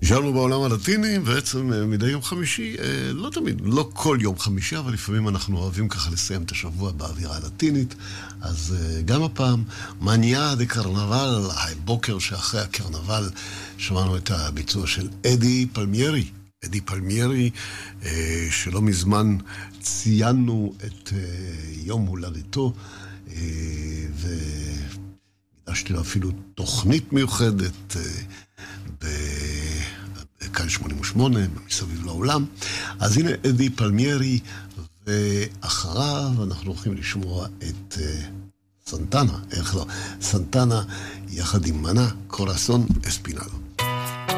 נשארנו בעולם הלטיני, בעצם מדי יום חמישי, לא תמיד, לא כל יום חמישי, אבל לפעמים אנחנו אוהבים ככה לסיים את השבוע באווירה הלטינית, אז גם הפעם, מניה דה קרנבל, הבוקר שאחרי הקרנבל, שמענו את הביצוע של אדי פלמיירי. אדי פלמיירי, שלא מזמן ציינו את יום הולדתו, והקדשתי לו אפילו תוכנית מיוחדת בקהל 88, מסביב לעולם. אז הנה אדי פלמיירי, ואחריו אנחנו הולכים לשמוע את סנטנה, איך לא? סנטנה יחד עם מנה, קורסון אספינל.